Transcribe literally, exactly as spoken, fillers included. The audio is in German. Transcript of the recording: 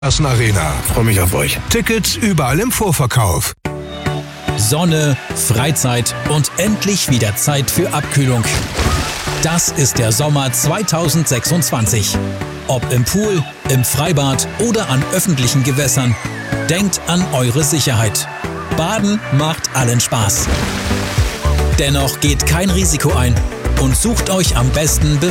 Arena. Freue mich auf euch. Tickets überall im Vorverkauf. Sonne, Freizeit und endlich wieder Zeit für Abkühlung. Das ist der Sommer zweitausendsechsundzwanzig. Ob im Pool, im Freibad oder an öffentlichen Gewässern, denkt an eure Sicherheit. Baden macht allen Spaß. Dennoch geht kein Risiko ein und sucht euch am besten